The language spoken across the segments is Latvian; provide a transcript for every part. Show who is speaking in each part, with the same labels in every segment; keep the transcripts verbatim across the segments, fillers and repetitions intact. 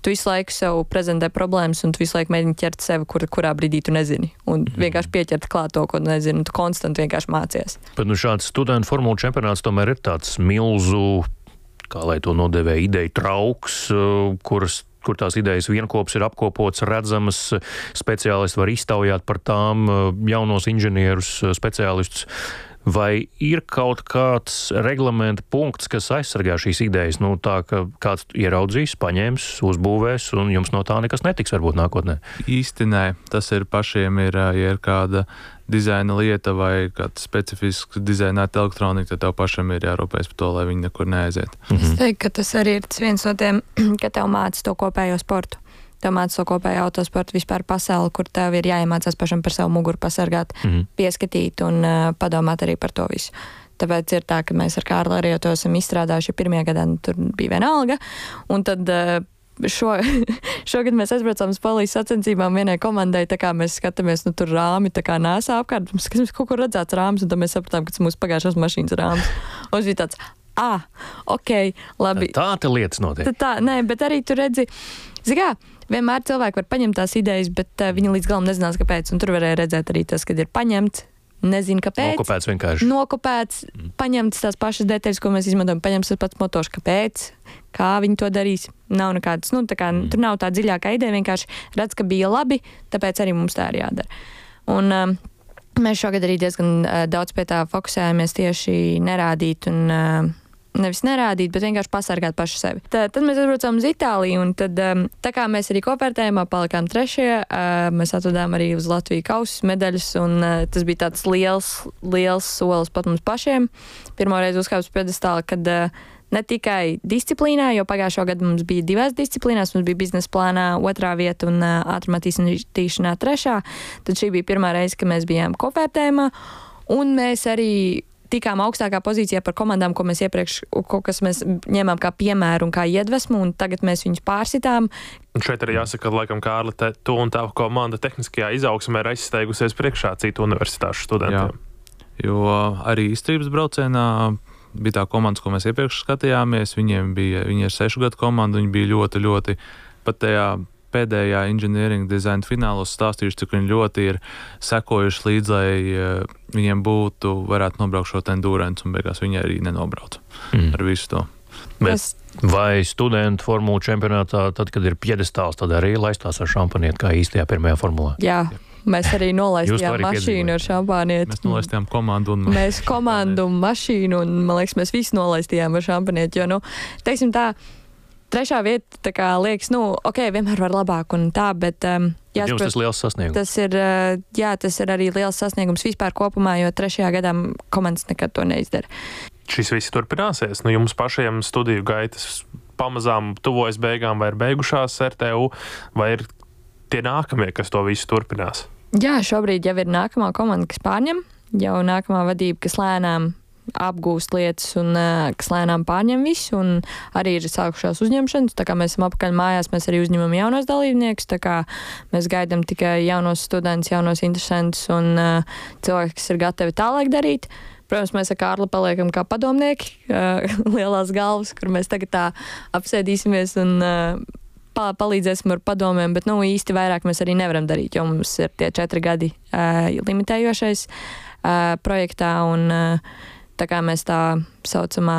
Speaker 1: tu visu laiku sev prezentē problēmas un tu visu laiku mēģini ķert sevi, kur, kurā brīdī tu nezini. Un mm. vienkārši pieķert klāt to, ko nezini, un tu konstanti vienkārši mācies.
Speaker 2: Bet nu šāds studentu formulu čempionāts tomēr ir tāds milzu, kā lai to nodevē, ideju trauks, kuras kur tās idejas vienkops ir apkopots, redzamas, speciālisti var iztaujāt par tām jaunos inženierus, speciālistus. Vai ir kaut kāds reglamenta punkts, kas aizsargā šīs idejas? Nu, tā, ka kāds ieraudzīs, paņems, uzbūvēs, un jums no tā nekas netiks varbūt nākotnē?
Speaker 3: Īsti nē. Tas ir pašiem, ir, ja ir kāda dizaina lieta vai kāda specifiska dizainēta elektronika, tad tev pašam ir jārūpējas par to, lai viņi nekur neaiziet.
Speaker 1: Mhm. Es teiktu, ka tas arī ir tas viens no tiem, ka tev māca to kopējo sportu. Tev māca to kopēju autosportu vispār pasauli, kur tev ir jāiemācās pašam par savu muguru pasargāt, mm-hmm. pieskatīt un uh, padomāt arī par to visu. Tāpēc ir tā, ka mēs ar Kārli arī to esam izstrādājuši pirmajā gadā, tur bija viena alga, un tad uh, šo, šogad mēs aizbraucām uz polijas sacensībām vienai komandai, tā kā mēs skatāmies, nu tur rāmi tā kā nēsā apkārt, mēs skatāmies kaut kur redzēts rāms, un tad mēs sapratām, ka tas mūsu pagājušās mašīnas rāms. Un tas bija tāds, ah, ok, labi.
Speaker 2: Tā te lietas notiek.
Speaker 1: Tā, tā, nē, bet arī tu redzi, zikā, vienmēr cilvēki var paņemt tās idejas, bet uh, viņi līdz galam nezinās, kāpēc. Un tur varēja redzēt arī tas, kad ir paņemts, nezinu, kāpēc.
Speaker 2: Nokopēts vienkārši.
Speaker 1: Nokopēts, mm. paņemts tās pašas detaļas, ko mēs izmantojam, paņemts tas pats motors, kāpēc, kā viņi to darīs. Nav nekādas, nu, tā kā, mm. tur nav tā dziļākā ideja, vienkārši redz, ka bija labi, tāpēc arī mums tā ir jādara. Un um, mēs šogad arī diezgan uh, daudz pie tā fokusējāmies tieši nerādīt un uh, nevis nerādīt, bet vienkārši pasargāt pašu sevi. Tā, tad mēs atbraucām uz Itāliju, un tad, um, tā kā mēs arī kopvērtējumā palikām trešie, uh, mēs atvedām arī uz Latviju kausus medaļas, un uh, tas bija tāds liels, liels solis pat mums pašiem. Pirmo reizi uzkāpus pjedestāli, kad uh, ne tikai disciplīnā, jo pagājušo gadu mums bija divās disciplīnās, mums bija biznesa plānā otrā vieta un uh, ātrumā attīstīšanā trešā. Tad šī bija pirmā reize, kad mēs bijām kopvērtējumā, un mēs arī tikām augstākā pozīcijā par komandām, ko mēs iepriekš, ko, kas mēs ņēmām kā piemēru un kā iedvesmu, un tagad mēs viņus pārsitām.
Speaker 4: Un šeit arī jāsaka, ka laikam Kārli, te, tu un tā komanda tehniskajā izaugsmē ir aizsteigusies priekšā citu universitāšu studentiem.
Speaker 3: Jā, jo arī izturības braucienā bija tā komandas, ko mēs iepriekš skatījāmies, viņiem bija, viņi ir sešu gadu komanda, viņi bija ļoti, ļoti pat tajā pēdējā inženieringa dizaina finālos stāstījuši, cik viņi ļoti ir sekojuši līdz, lai uh, viņiem būtu, varētu nobraukt šo endurance, un beigās viņi arī nenobrauc mm. ar visu to.
Speaker 2: Bet vai studentu formulu čempionātā, tad, kad ir pjedestāls, tad arī laistās ar šampanieti, kā īstajā pirmajā formulā?
Speaker 1: Jā. Mēs arī nolaistījām mašīnu ar šampanieti.
Speaker 3: Mēs nolaistījām komandu un
Speaker 1: Mēs komandu un mašīnu, un, man liekas, mēs visi nolaistījām ar šampanieti, jo, nu, teiksim tā, trešā vieta, tā kā liekas, nu, ok, vienmēr var labāk un tā, bet um,
Speaker 2: jums tas liels sasniegums.
Speaker 1: Tas ir, uh, jā, tas ir arī liels sasniegums vispār kopumā, jo trešajā gadā komandas nekad to neizdara.
Speaker 4: Šis viss turpināsies, nu jums pašiem studiju gaitas pamazām tuvojas beigām vai ir beigušās R T U, vai ir tie nākamie, kas to visu turpinās?
Speaker 1: Jā, šobrīd jau ir nākamā komanda, kas pārņem, jau nākamā vadība, kas lēnām apgūst lietas un uh, kas lēnām pārņem visu, un arī ir sākušās uzņemšanas, tā kā mēs esam apakaļ mājās, mēs arī uzņemam jaunos dalībniekus, tā kā mēs gaidām tikai jaunos studentus, jaunos interesantus un uh, cilvēki, kas ir gatavi tālāk darīt. Protams, mēs ar Kārli paliekam kā padomnieki, uh, lielās galvas, kur mēs tagad tā apsēdīsimies un uh, pa, palīdzēsim ar padomiem, bet nu īsti vairāk mēs arī nevaram darīt, jo mums ir tie četri gadi uh, limitējošais uh, projektā, un uh, tā kā mēs tā saucamā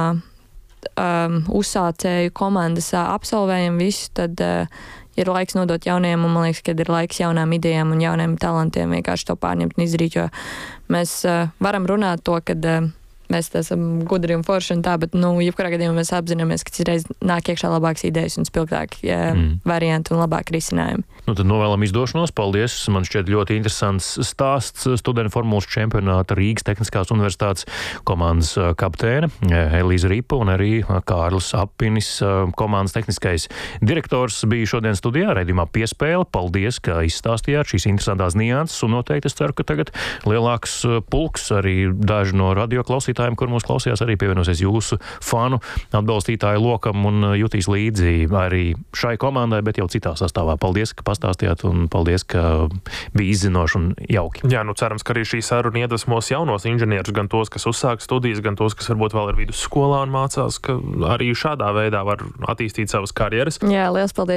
Speaker 1: um, uzsācēju komandas uh, absolvējam visu, tad uh, ir laiks nodot jauniem, un man liekas, ka ir laiks jaunām idejām un jauniem talantiem vienkārši to pārņemt un izdarīt, jo mēs uh, varam runāt to, kad uh, mēs esam gudri un forši un tā, bet, nu, jebkurā gadījumā mēs apzināmies, ka citreiz nāk iekšā labākas idejas un spilgtāki uh, mm. varianti un labāki risinājumi.
Speaker 2: Nu, tad novēlam izdošanos. Paldies. Man šķiet ļoti interesants stāsts. Studentu formulas čempionāta Rīgas Tehniskās universitātes komandas kapteine Elīza Ripa un arī Kārlis Appinis, komandas tehniskais direktors, bija šodien studijā raidījumā Piespēle. Paldies, ka izstāstījāt šīs interesantās nianses, un noteikti es ceru, ka tagad lielāks pulks arī daži no radioklausītājiem, kur mūs klausījās, arī pievienosies jūsu fanu atbalstītāju lokam un jutīs līdzi arī šai komandai, bet jau citā sastāvā. Paldies, ka pastāstījāt, un paldies, ka bija izzinoši un jauki.
Speaker 4: Jā, nu cerams, ka arī šī saruna iedvesmos jaunos inženierus, gan tos, kas uzsāk studijas, gan tos, kas varbūt vēl ir vidusskolā un mācās, ka arī šādā veidā var attīstīt savas karjeras.
Speaker 1: Jā, liels paldies.